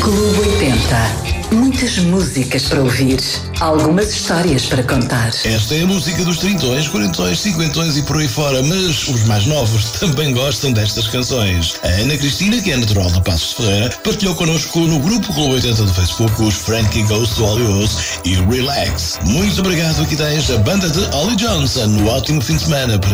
Clube 80. Muitas músicas para ouvir, algumas histórias para contar. Esta é a música dos trintões, quarentões, cinquentões e por aí fora, mas os mais novos também gostam destas canções. A Ana Cristina, que é natural de Passos de Ferreira, partilhou connosco no grupo Clube 80 do Facebook os Frankie Goes to Hollywood e Relax. Muito obrigado, aqui tens a banda de Ollie Johnson. Um ótimo fim de semana para